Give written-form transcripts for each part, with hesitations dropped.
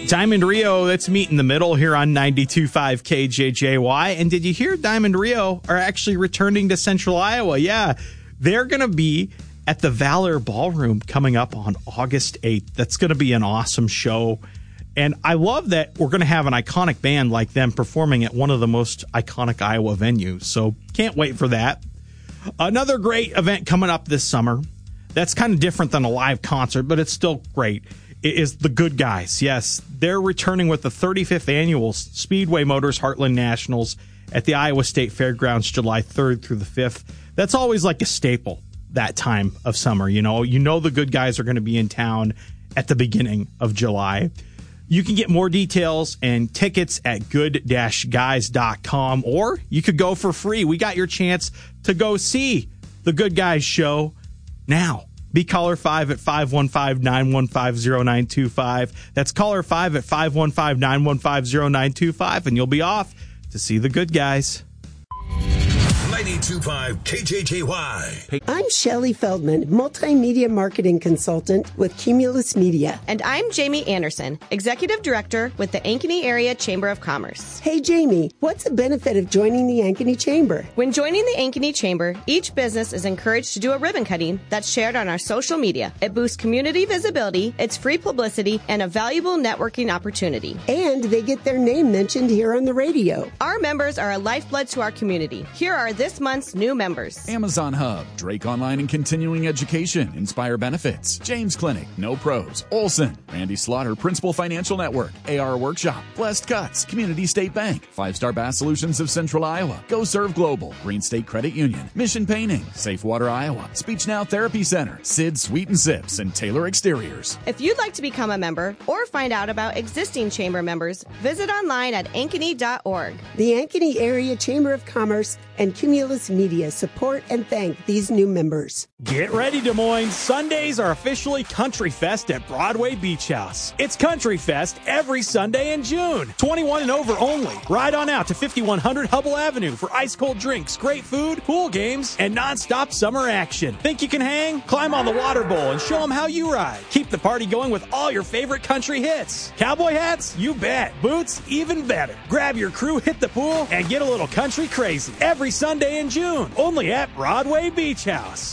Diamond Rio, let's meet in the middle here on 92.5 KJJY. And did you hear Diamond Rio are actually returning to Central Iowa? Yeah, they're going to be at the Valor Ballroom coming up on August 8th. That's going to be an awesome show. And I love that we're going to have an iconic band like them performing at one of the most iconic Iowa venues. So can't wait for that. Another great event coming up this summer that's kind of different than a live concert, but it's still great. It is the Good Guys. Yes, they're returning with the 35th annual Speedway Motors Heartland Nationals at the Iowa State Fairgrounds, July 3rd through the 5th. That's always like a staple that time of summer. You know the Good Guys are going to be in town at the beginning of July. You can get more details and tickets at good-guys.com, or you could go for free. We got your chance to go see the Good Guys show now. Be caller 5 at 515-915-0925. That's caller 5 at 515-915-0925, and you'll be off to see the Good Guys. 92.5 KJJY. I'm Shelley Feldman, multimedia marketing consultant with Cumulus Media. And I'm Jamie Anderson, executive director with the Ankeny Area Chamber of Commerce. Hey, Jamie, what's the benefit of joining the Ankeny Chamber? When joining the Ankeny Chamber, each business is encouraged to do a ribbon cutting that's shared on our social media. It boosts community visibility, it's free publicity, and a valuable networking opportunity. And they get their name mentioned here on the radio. Our members are a lifeblood to our community. Here are this month's new members. Amazon Hub, Drake Online and Continuing Education, Inspire Benefits, James Clinic, No Pros, Olson, Randy Slaughter, Principal Financial Network, AR Workshop, Blessed Cuts, Community State Bank, 5-Star Bass Solutions of Central Iowa, Go Serve Global, Green State Credit Union, Mission Painting, Safe Water Iowa, Speech Now Therapy Center, Sid Sweet and Sips, and Taylor Exteriors. If you'd like to become a member or find out about existing chamber members, visit online at ankeny.org. The Ankeny Area Chamber of Commerce and Cumulus Media support and thank these new members. Get ready, Des Moines. Sundays are officially Country Fest at Broadway Beach House. It's Country Fest every Sunday in June. 21 and over only. Ride on out to 5100 Hubble Avenue for ice-cold drinks, great food, pool games, and non-stop summer action. Think you can hang? Climb on the water bowl and show them how you ride. Keep the party going with all your favorite country hits. Cowboy hats? You bet. Boots? Even better. Grab your crew, hit the pool, and get a little country crazy. Every Sunday in June. Only at Broadway Beach House.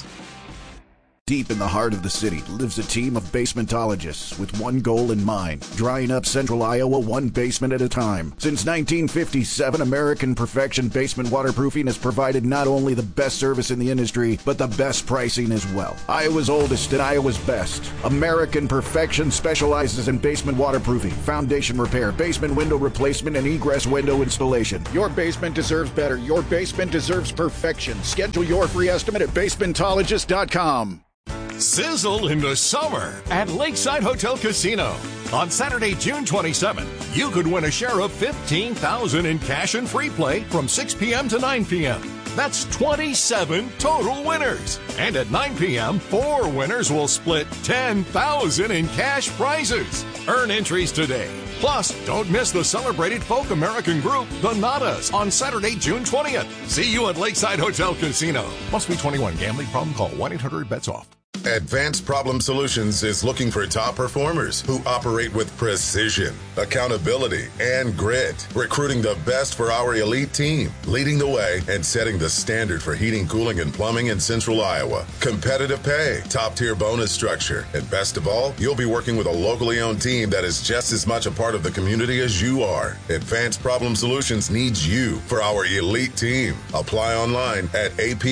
Deep in the heart of the city lives a team of basementologists with one goal in mind, drying up Central Iowa one basement at a time. Since 1957, American Perfection Basement Waterproofing has provided not only the best service in the industry, but the best pricing as well. Iowa's oldest and Iowa's best. American Perfection specializes in basement waterproofing, foundation repair, basement window replacement, and egress window installation. Your basement deserves better. Your basement deserves perfection. Schedule your free estimate at basementologist.com. Sizzle in the summer at Lakeside Hotel Casino. On Saturday, June 27th, you could win a share of $15,000 in cash and free play from 6 p.m. to 9 p.m. That's 27 total winners. And at 9 p.m., 4 winners will split $10,000 in cash prizes. Earn entries today. Plus, don't miss the celebrated folk American group, the Nadas, on Saturday, June 20th. See you at Lakeside Hotel Casino. Must be 21. Gambling problem? Call 1-800-BETS-OFF. Advanced Problem Solutions is looking for top performers who operate with precision, accountability, and grit, recruiting the best for our elite team, leading the way and setting the standard for heating, cooling, and plumbing in Central Iowa. Competitive pay, top-tier bonus structure, and best of all, you'll be working with a locally owned team that is just as much a part of the community as you are. Advanced Problem Solutions needs you for our elite team. Apply online at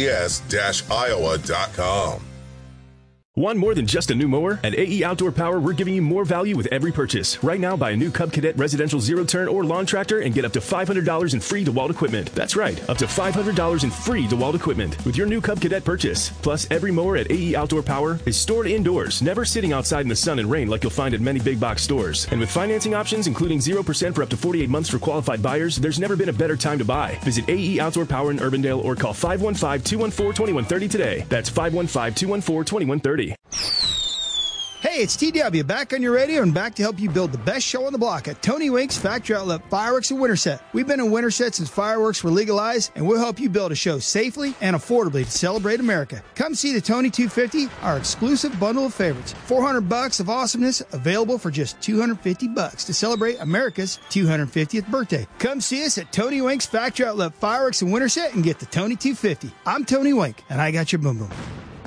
aps-iowa.com. Want more than just a new mower? At AE Outdoor Power, we're giving you more value with every purchase. Right now, buy a new Cub Cadet residential zero-turn or lawn tractor and get up to $500 in free DeWalt equipment. That's right, up to $500 in free DeWalt equipment with your new Cub Cadet purchase. Plus, every mower at AE Outdoor Power is stored indoors, never sitting outside in the sun and rain like you'll find at many big box stores. And with financing options, including 0% for up to 48 months for qualified buyers, there's never been a better time to buy. Visit AE Outdoor Power in Urbandale or call 515-214-2130 today. That's 515-214-2130. Hey, Hey, it's TW, back on your radio and back to help you build the best show on the block at Tony Wink's Factory Outlet Fireworks in Winterset. We've been in Winterset since fireworks were legalized, and we'll help you build a show safely and affordably to celebrate America. Come see the Tony 250, our exclusive bundle of favorites. $400 of awesomeness available for just $250 to celebrate America's 250th birthday. Come see us at Tony Wink's Factory Outlet Fireworks in Winterset and get the Tony 250. I'm Tony Wink, and I got your boom boom.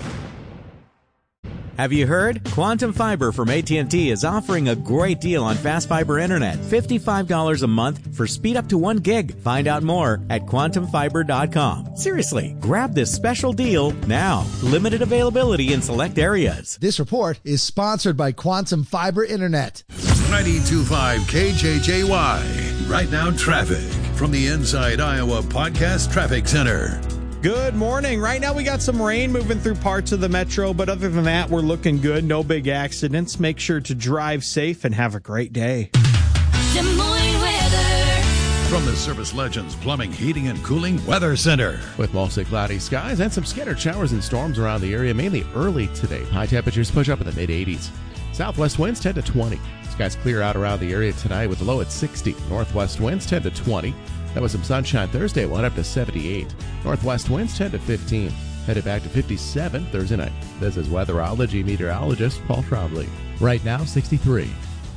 Have you heard? Quantum Fiber from AT&T is offering a great deal on fast fiber internet. $55 a month for speed up to 1 gig. Find out more at quantumfiber.com. Seriously, grab this special deal now. Limited availability in select areas. This report is sponsored by Quantum Fiber Internet. 92.5 KJJY. Right now, traffic from the Inside Iowa Podcast Traffic Center. Good morning. Right now we got some rain moving through parts of the metro, but other than that, we're looking good. No big accidents. Make sure to drive safe and have a great day. Des Moines weather. From the Service Legends Plumbing, Heating, and Cooling Weather Center. With mostly cloudy skies and some scattered showers and storms around the area, mainly early today. High temperatures push up in the mid-80s. Southwest winds 10 to 20. Skies clear out around the area tonight with a low at 60. Northwest winds 10 to 20. That was some sunshine Thursday. We'll head up to 78. Northwest winds 10 to 15. Headed back to 57 Thursday night. This is weatherology meteorologist Paul Trombley. Right now, 63.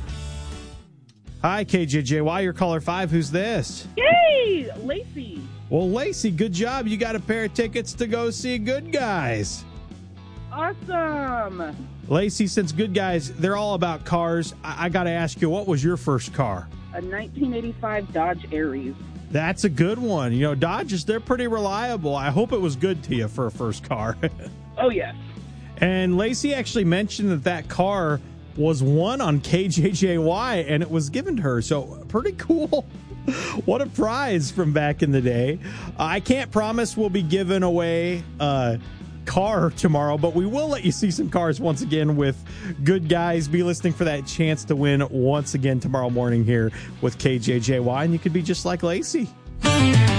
Hi, KJJY. Your caller 5. Who's this? Yay! Lacey. Well, Lacey, good job. You got a pair of tickets to go see Good Guys. Awesome. Lacey, since Good Guys, they're all about cars, I got to ask you, what was your first car? A 1985 Dodge Aries. That's a good one. You know, Dodges, they're pretty reliable. I hope it was good to you for a first car. Oh, yes. And Lacey actually mentioned that car was won on KJJY, and it was given to her. So pretty cool. What a prize from back in the day. I can't promise we'll be giving away car tomorrow, but we will let you see some cars once again with Good Guys. Be listening for that chance to win once again tomorrow morning here with KJJY, and you could be just like Lacey.